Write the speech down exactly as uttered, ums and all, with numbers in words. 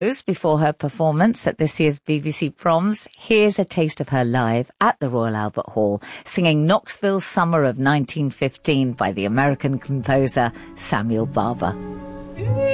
Before her performance at this year's B B C Proms, here's a taste of her live at the Royal Albert Hall, singing Knoxville Summer of nineteen fifteen by the American composer Samuel Barber.